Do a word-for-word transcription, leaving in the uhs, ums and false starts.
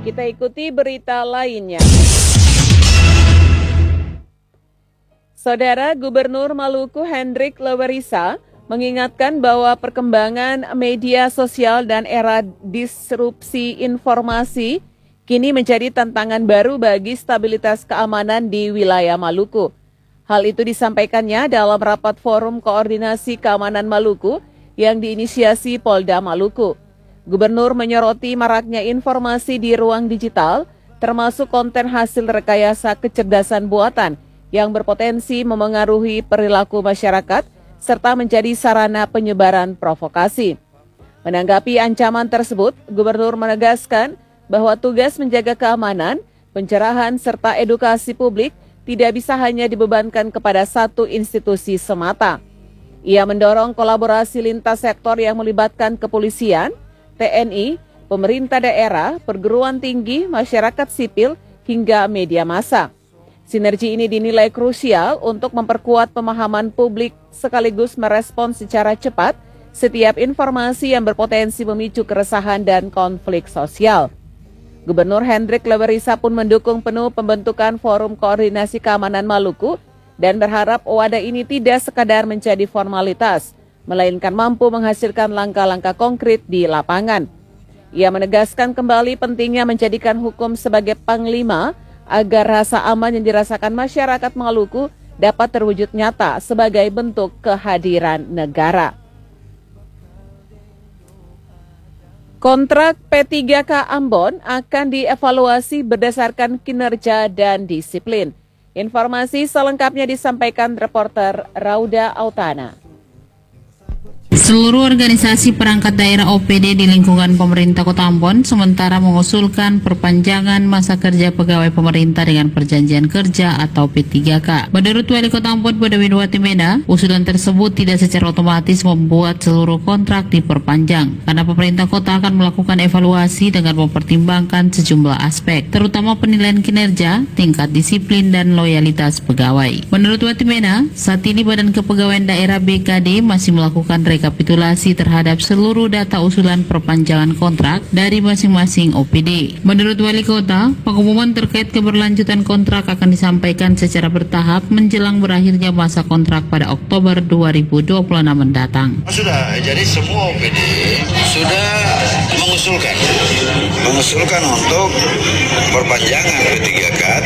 Kita ikuti berita lainnya. Saudara Gubernur Maluku Hendrik Lewerisa mengingatkan bahwa perkembangan media sosial dan era disrupsi informasi kini menjadi tantangan baru bagi stabilitas keamanan di wilayah Maluku. Hal itu disampaikannya dalam rapat Forum Koordinasi Keamanan Maluku yang diinisiasi Polda Maluku. Gubernur menyoroti maraknya informasi di ruang digital, termasuk konten hasil rekayasa kecerdasan buatan yang berpotensi memengaruhi perilaku masyarakat serta menjadi sarana penyebaran provokasi. Menanggapi ancaman tersebut, Gubernur menegaskan bahwa tugas menjaga keamanan, pencerahan, serta edukasi publik tidak bisa hanya dibebankan kepada satu institusi semata. Ia mendorong kolaborasi lintas sektor yang melibatkan kepolisian, T N I, pemerintah daerah, perguruan tinggi, masyarakat sipil, hingga media massa. Sinergi ini dinilai krusial untuk memperkuat pemahaman publik sekaligus merespons secara cepat setiap informasi yang berpotensi memicu keresahan dan konflik sosial. Gubernur Hendrik Lewerisa pun mendukung penuh pembentukan Forum Koordinasi Keamanan Maluku dan berharap wadah ini tidak sekadar menjadi formalitas, melainkan mampu menghasilkan langkah-langkah konkret di lapangan. Ia menegaskan kembali pentingnya menjadikan hukum sebagai panglima agar rasa aman yang dirasakan masyarakat Maluku dapat terwujud nyata sebagai bentuk kehadiran negara. Kontrak P tiga K Ambon akan dievaluasi berdasarkan kinerja dan disiplin. Informasi selengkapnya disampaikan reporter Rauda Autana. Seluruh organisasi perangkat daerah O P D di lingkungan pemerintah Kota Ambon sementara mengusulkan perpanjangan masa kerja pegawai pemerintah dengan perjanjian kerja atau P tiga K. Menurut Wali Kota Ambon Bodewinwati Mena, usulan tersebut tidak secara otomatis membuat seluruh kontrak diperpanjang, karena pemerintah kota akan melakukan evaluasi dengan mempertimbangkan sejumlah aspek, terutama penilaian kinerja, tingkat disiplin, dan loyalitas pegawai. Menurut Wati Mena, saat ini Badan Kepegawaian Daerah B K D masih melakukan rekapitulasi terhadap seluruh data usulan perpanjangan kontrak dari masing-masing O P D. Menurut Wali Kota, pengumuman terkait keberlanjutan kontrak akan disampaikan secara bertahap menjelang berakhirnya masa kontrak pada Oktober dua ribu dua puluh enam mendatang. Sudah, jadi semua O P D sudah mengusulkan mengusulkan untuk perpanjangan P tiga K,